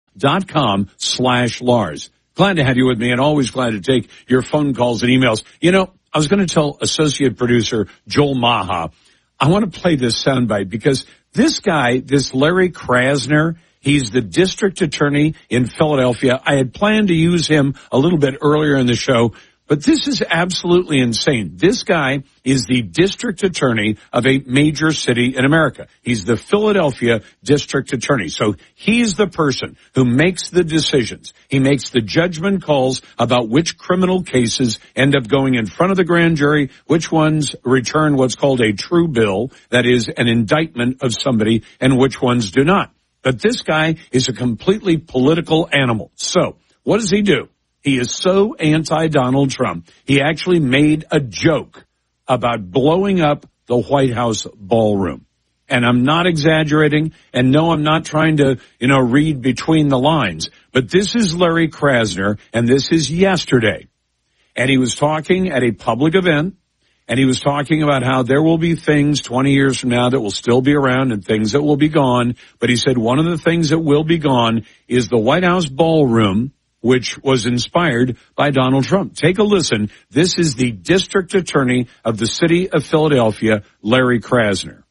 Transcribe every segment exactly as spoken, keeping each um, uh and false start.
dot com slash Lars. Glad to have you with me, and always glad to take your phone calls and emails. You know, I was going to tell associate producer Joel Maha, I want to play this soundbite because this guy, this Larry Krasner, he's the district attorney in Philadelphia. I had planned to use him a little bit earlier in the show, but this is absolutely insane. This guy is the district attorney of a major city in America. He's the Philadelphia district attorney. So he's the person who makes the decisions. He makes the judgment calls about which criminal cases end up going in front of the grand jury, which ones return what's called a true bill, that is an indictment of somebody, and which ones do not. But this guy is a completely political animal. So what does he do? He is so anti-Donald Trump, he actually made a joke about blowing up the White House ballroom. And I'm not exaggerating, and no, I'm not trying to, you know, read between the lines. But this is Larry Krasner, and this is yesterday. And he was talking at a public event, and he was talking about how there will be things twenty years from now that will still be around and things that will be gone. But he said one of the things that will be gone is the White House ballroom, which was inspired by Donald Trump. Take a listen. This is the district attorney of the city of Philadelphia, Larry Krasner.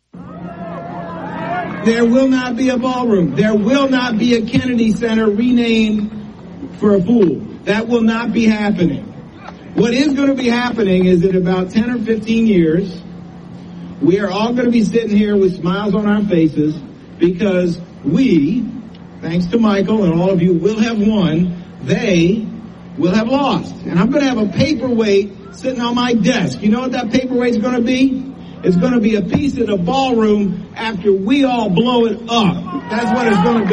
There will not be a ballroom. There will not be a Kennedy Center renamed for a fool. That will not be happening. What is going to be happening is in about ten or fifteen years, we are all going to be sitting here with smiles on our faces because we, thanks to Michael and all of you, will have won. They will have lost. And I'm going to have a paperweight sitting on my desk. You know what that paperweight's going to be? It's going to be a piece of the ballroom after we all blow it up. That's what it's going to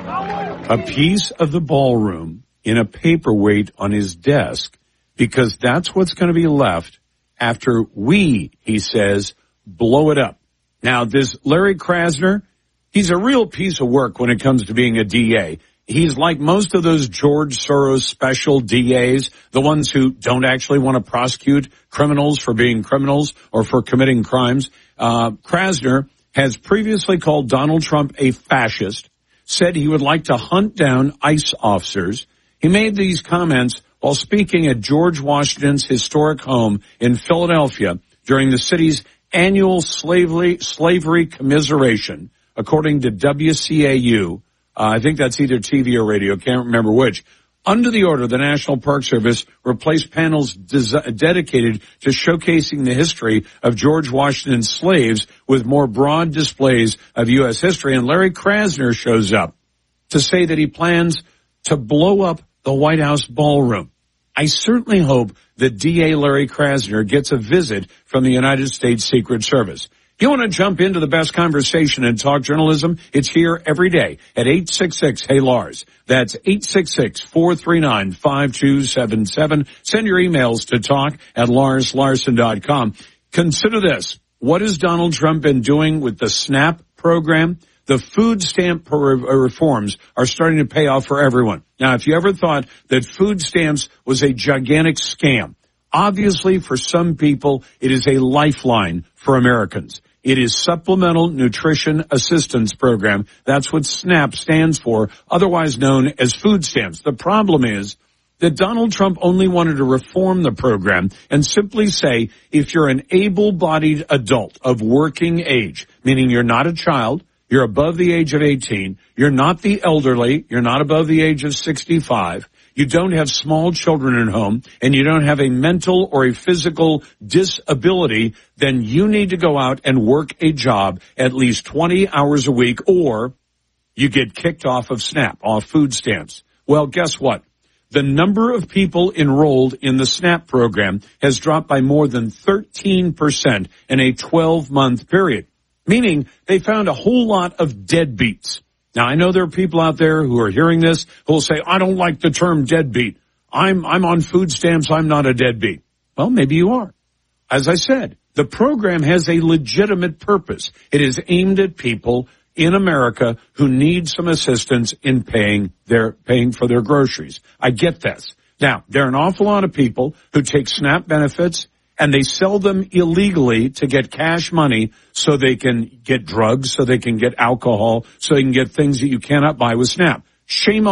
be. A piece of the ballroom in a paperweight on his desk, because that's what's going to be left after we, he says, blow it up. Now, this Larry Krasner, he's a real piece of work when it comes to being a D A. He's like most of those George Soros special D As, the ones who don't actually want to prosecute criminals for being criminals or for committing crimes. Uh, Krasner has previously called Donald Trump a fascist, said he would like to hunt down ICE officers. He made these comments while speaking at George Washington's historic home in Philadelphia during the city's annual slavery, slavery commiseration, according to W C A U. Uh, I think that's either T V or radio. Can't remember which. Under the order, the National Park Service replaced panels des- dedicated to showcasing the history of George Washington's slaves with more broad displays of U S history. And Larry Krasner shows up to say that he plans to blow up the White House ballroom. I certainly hope that D A Larry Krasner gets a visit from the United States Secret Service. You want to jump into the best conversation and talk journalism? It's here every day at eight six six, hey Lars. That's eight six six, four three nine, five two seven seven. Send your emails to talk at lars larson dot com. Consider this. What has Donald Trump been doing with the SNAP program? The food stamp reforms are starting to pay off for everyone. Now, if you ever thought that food stamps was a gigantic scam, obviously for some people it is a lifeline for Americans. It is Supplemental Nutrition Assistance Program. That's what SNAP stands for, otherwise known as food stamps. The problem is that Donald Trump only wanted to reform the program and simply say, if you're an able-bodied adult of working age, meaning you're not a child, you're above the age of eighteen, you're not the elderly, you're not above the age of sixty-five, you don't have small children at home, and you don't have a mental or a physical disability, then you need to go out and work a job at least twenty hours a week, or you get kicked off of SNAP, off food stamps. Well, guess what? The number of people enrolled in the SNAP program has dropped by more than thirteen percent in a twelve-month period, meaning they found a whole lot of deadbeats. Now, I know there are people out there who are hearing this who will say, I don't like the term deadbeat. I'm, I'm on food stamps. I'm not a deadbeat. Well, maybe you are. As I said, the program has a legitimate purpose. It is aimed at people in America who need some assistance in paying their, paying for their groceries. I get this. Now, there are an awful lot of people who take SNAP benefits and they sell them illegally to get cash money so they can get drugs, so they can get alcohol, so they can get things that you cannot buy with SNAP. Shame on